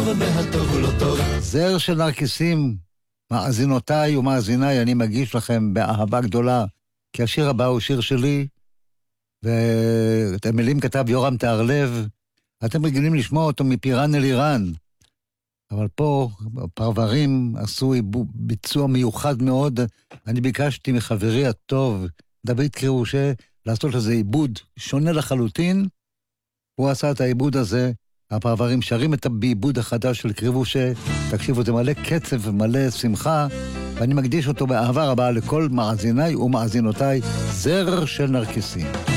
מהטוב הוא לא טוב. זר של נרקיסים, מאזינותיי ומאזיניי, אני מגיש לכם באהבה גדולה, כי השיר הבא הוא שיר שלי, ואת המילים כתב יורם תהרלב, אתם רגילים לשמוע אותו מפירן אל איראן, אבל פה פרברים עשו ביצוע מיוחד מאוד. אני ביקשתי מחברי הטוב, דוד קרירושה, לעשות לזה עיבוד שונה לחלוטין. הוא עשה את העיבוד הזה, הפרברים שרים את העיבוד החדש של קרירושה, תקשיבו, זה מלא קצב ומלא שמחה, ואני מקדיש אותו באהבה רבה לכל מאזיניי ומאזינותיי, זר של נרקיסים.